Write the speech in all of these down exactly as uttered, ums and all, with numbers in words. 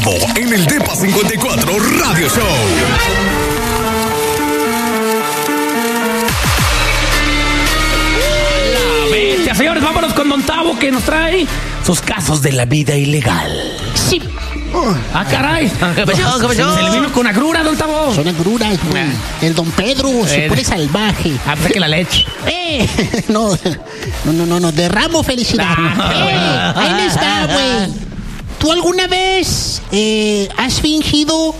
Tavo en el Depa cincuenta y cuatro Radio Show. Bestia, señores, vámonos con Don Tavo, que nos trae sus casos de la vida ilegal. Sí. Ah, caray. ¿Qué pasó? ¿Qué pasó? Se le vino con agrura, Don Tavo. Son agruras, güey. El Don Pedro se Eh, pone salvaje. Ah, pues que la leche. ¡Eh! No, no, no, no, no. Derramo felicidad. Ah. ¡Eh! Ahí está, güey. ¿Tú alguna vez eh, has fingido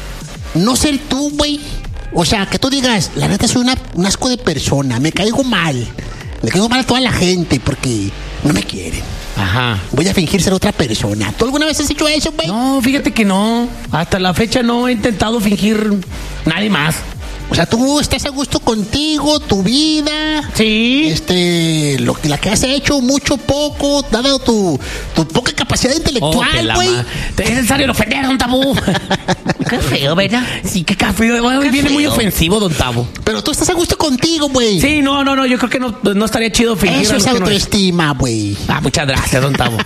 no ser tú, güey? O sea, que tú digas, la neta soy una, un asco de persona, me caigo mal. Le caigo mal a toda la gente porque no me quieren. Ajá. Voy a fingir ser otra persona. ¿Tú alguna vez has hecho eso, güey? No, fíjate que no. Hasta la fecha no he intentado fingir nadie más. O sea, tú estás a gusto contigo, tu vida. Sí. Este, lo que la que has hecho, mucho, poco, dado tu, tu poca capacidad Oh, que intelectual, la güey. ma- Es necesario ofender, Don Tavo. Qué feo, ¿verdad? Sí, qué café. Bueno, Qué viene muy feo. ofensivo, Don Tavo. Pero tú estás a gusto contigo, güey. Sí, no, no, no. Yo creo que no, no estaría chido fingir. Eso algo es que no autoestima, güey. Ah, muchas gracias, Don Tavo.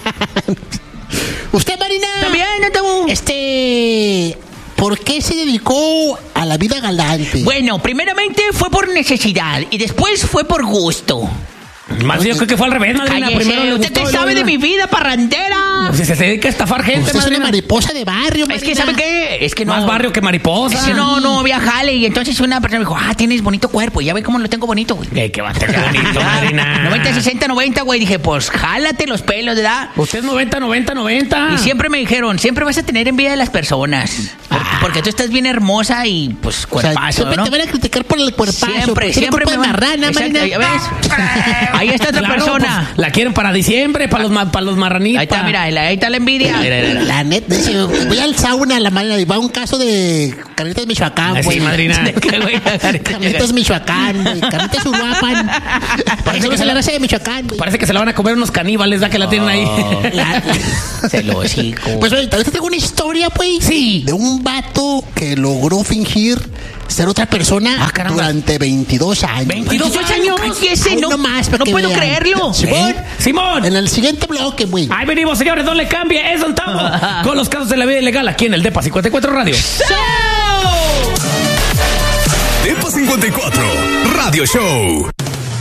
¿Usted, Marina? También, Don Tavo. Este, ¿por qué se dedicó a la vida galante? Bueno, primeramente fue por necesidad y después fue por gusto. Más yo creo que fue al revés, madrina. Cállese, Primero le ¿usted gustó qué y luego sabe de la- mi vida parrandera? Si se dedica a estafar gente, Usted es una madrina. mariposa de barrio, Es que, Marina. ¿sabe qué? Es que no... Más barrio que mariposa. Es que no, no, había jale y entonces una persona me dijo, ah, tienes bonito cuerpo. Y ya ve cómo lo tengo bonito, güey. Eh, que va a tener bonito, madrina. noventa, sesenta, noventa, güey. Dije, pues jálate los pelos, ¿verdad? Usted es noventa, noventa, noventa. Y siempre me dijeron, siempre vas a tener envidia de las personas. Porque, porque tú estás bien hermosa y pues O sea, cuerpazo, siempre ¿no? te van a criticar por el cuerpazo. Siempre, porque siempre me me van- marrana, Exacto, Marina. ¿ya ves? Ahí está otra Claro, persona. pues, la quieren para diciembre, para los, ma- para los marranitos. Ahí está, mira, ahí está la envidia. Mira, mira, mira. La neta, dice, voy al sauna, la Marina, y va un caso de Carnitas Michoacán, Ah, güey. sí, madrina. ¿Qué, güey? Carnitas Michoacán, güey. Carnitas Uruapan. Parece que se la raza de Michoacán, güey. Parece que se la van a comer unos caníbales, ¿da? Que la tienen ahí. La- Se lo hocico. Pues, oye, ahorita tengo una historia, güey. Sí. De un vato que logró fingir ser otra persona Ah, caramba. durante veintidós años. ¿veintidós años? Cállese, Ay, no, no más, para no que puedo vean. creerlo. Simón. ¿Eh? Simón. En el siguiente bloque, güey. Ahí venimos, señores, no le cambie. Es Don Tavo con los casos de la vida ilegal aquí en el Depa cincuenta y cuatro Radio. Depa cincuenta y cuatro Radio Show.